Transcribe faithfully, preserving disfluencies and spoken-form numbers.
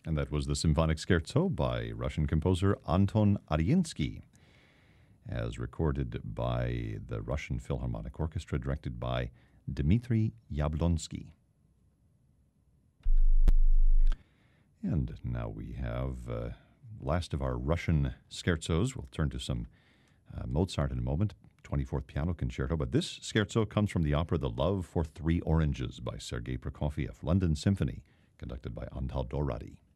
And that was the Symphonic Scherzo by Russian composer Anton Arinsky, as recorded by the Russian Philharmonic Orchestra, directed by Dmitry Yablonsky. And now we have uh, last of our Russian scherzos. We'll turn to some uh, Mozart in a moment, twenty-fourth Piano Concerto. But this scherzo comes from the opera The Love for Three Oranges by Sergei Prokofiev, London Symphony, conducted by Antal Dorady.